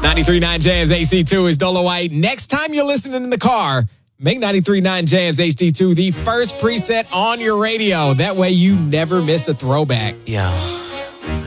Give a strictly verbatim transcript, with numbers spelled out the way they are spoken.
ninety-three point nine Jams H D two is Dolo White. Next time you're listening in the car, make ninety-three point nine Jams H D two the first preset on your radio. That way you never miss a throwback. Yeah.